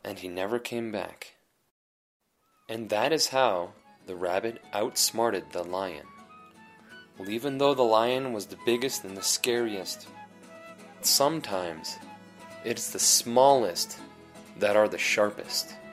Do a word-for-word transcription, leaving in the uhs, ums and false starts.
and he never came back. And that is how the rabbit outsmarted the lion. Well, even though the lion was the biggest and the scariest, sometimes it's the smallest that are the sharpest.